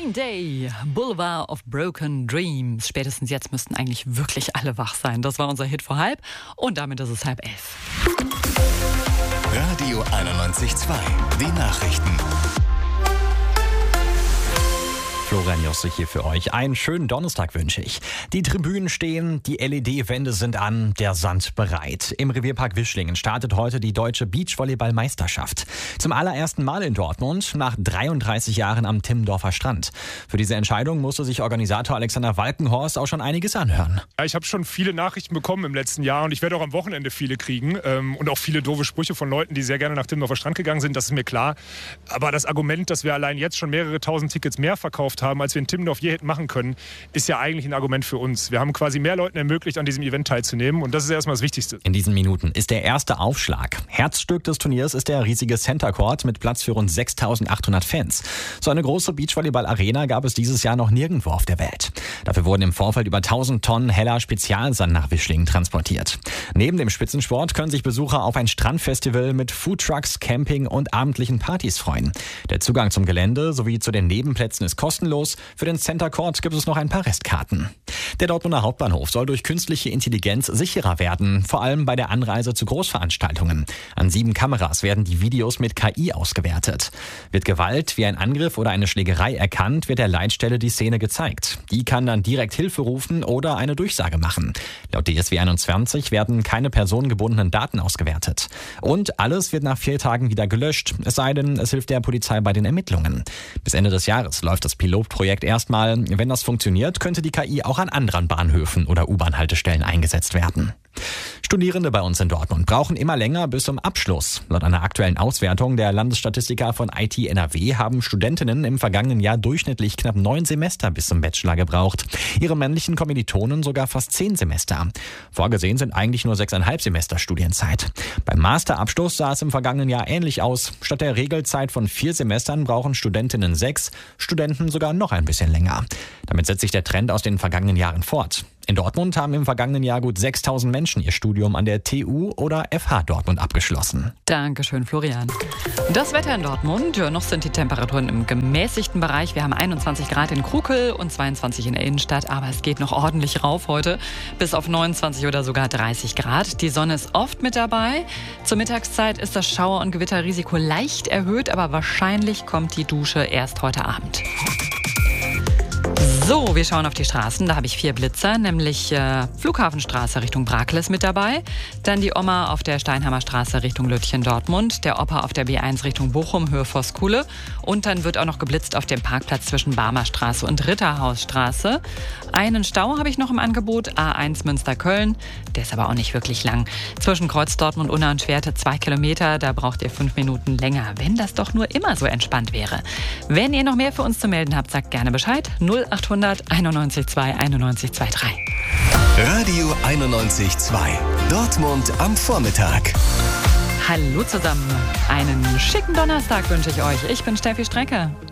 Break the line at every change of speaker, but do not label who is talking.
Green Day, Boulevard of Broken Dreams. Spätestens jetzt müssten eigentlich wirklich alle wach sein. Das war unser Hit vor halb und damit ist es 10:30.
Radio 91.2, die Nachrichten.
Florian Josse hier für euch. Einen schönen Donnerstag wünsche ich. Die Tribünen stehen, die LED-Wände sind an, der Sand bereit. Im Revierpark Wischlingen startet heute die deutsche Beachvolleyball-Meisterschaft. Zum allerersten Mal in Dortmund, nach 33 Jahren am Timmendorfer Strand. Für diese Entscheidung musste sich Organisator Alexander Walkenhorst auch schon einiges anhören.
Ja, ich habe schon viele Nachrichten bekommen im letzten Jahr und ich werde auch am Wochenende viele kriegen. Und auch viele doofe Sprüche von Leuten, die sehr gerne nach Timmendorfer Strand gegangen sind, das ist mir klar. Aber das Argument, dass wir allein jetzt schon mehrere tausend Tickets mehr verkauft haben, als wir in Timmendorf je hätten machen können, ist ja eigentlich ein Argument für uns. Wir haben quasi mehr Leuten ermöglicht, an diesem Event teilzunehmen und das ist erstmal das Wichtigste.
In diesen Minuten ist der erste Aufschlag. Herzstück des Turniers ist der riesige Center Court mit Platz für rund 6.800 Fans. So eine große Beachvolleyball-Arena gab es dieses Jahr noch nirgendwo auf der Welt. Dafür wurden im Vorfeld über 1000 Tonnen heller Spezialsand nach Wischlingen transportiert. Neben dem Spitzensport können sich Besucher auf ein Strandfestival mit Foodtrucks, Camping und abendlichen Partys freuen. Der Zugang zum Gelände sowie zu den Nebenplätzen ist kostenlos. Für den Center Court gibt es noch ein paar Restkarten. Der Dortmunder Hauptbahnhof soll durch künstliche Intelligenz sicherer werden, vor allem bei der Anreise zu Großveranstaltungen. An 7 Kameras werden die Videos mit KI ausgewertet. Wird Gewalt wie ein Angriff oder eine Schlägerei erkannt, wird der Leitstelle die Szene gezeigt. Die kann dann direkt Hilfe rufen oder eine Durchsage machen. Laut DSW 21 werden keine personengebundenen Daten ausgewertet. Und alles wird nach 4 Tagen wieder gelöscht, es sei denn, es hilft der Polizei bei den Ermittlungen. Bis Ende des Jahres läuft das Pilotprojekt erstmal. Wenn das funktioniert, könnte die KI auch an anderen Bahnhöfen oder U-Bahn-Haltestellen eingesetzt werden. Studierende bei uns in Dortmund brauchen immer länger bis zum Abschluss. Laut einer aktuellen Auswertung der Landesstatistiker von IT NRW haben Studentinnen im vergangenen Jahr durchschnittlich knapp 9 Semester bis zum Bachelor gebraucht. Ihre männlichen Kommilitonen sogar fast 10 Semester. Vorgesehen sind eigentlich nur 6,5 Semester Studienzeit. Beim Masterabschluss sah es im vergangenen Jahr ähnlich aus. Statt der Regelzeit von 4 Semestern brauchen Studentinnen 6, Studenten sogar noch ein bisschen länger. Damit setzt sich der Trend aus den vergangenen Jahren fort. In Dortmund haben im vergangenen Jahr gut 6.000 Menschen ihr Studium an der TU oder FH Dortmund abgeschlossen.
Dankeschön, Florian. Das Wetter in Dortmund, ja, noch sind die Temperaturen im gemäßigten Bereich. Wir haben 21 Grad in Krukel und 22 in der Innenstadt, aber es geht noch ordentlich rauf heute, bis auf 29 oder sogar 30 Grad. Die Sonne ist oft mit dabei. Zur Mittagszeit ist das Schauer- und Gewitterrisiko leicht erhöht, aber wahrscheinlich kommt die Dusche erst heute Abend. So, wir schauen auf die Straßen. Da habe ich 4 Blitzer, nämlich Flughafenstraße Richtung Brakles mit dabei. Dann die Oma auf der Steinhammer Straße Richtung Lütchen-Dortmund. Der Opa auf der B1 Richtung Bochum, Höhe Voskuhle. Und dann wird auch noch geblitzt auf dem Parkplatz zwischen Barmer Straße und Ritterhausstraße. Einen Stau habe ich noch im Angebot, A1 Münster-Köln. Der ist aber auch nicht wirklich lang. Zwischen Kreuz Dortmund, Unna und Schwerte 2 Kilometer. Da braucht ihr 5 Minuten länger, wenn das doch nur immer so entspannt wäre. Wenn ihr noch mehr für uns zu melden habt, sagt gerne Bescheid. 0800 91 2 91 23.
Radio 91.2, Dortmund am Vormittag.
Hallo zusammen, einen schicken Donnerstag wünsche ich euch. Ich bin Steffi Strecke.